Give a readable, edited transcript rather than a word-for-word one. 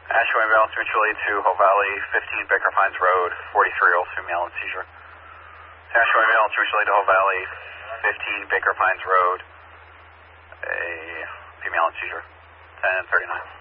Ashway Ambulance mutually to Hope Valley, 15 Baker Pines Road, 43-year-old female in seizure. Ashway Ambulance mutually to Hope Valley, 15 Baker Pines Road, a female in seizure, 1039.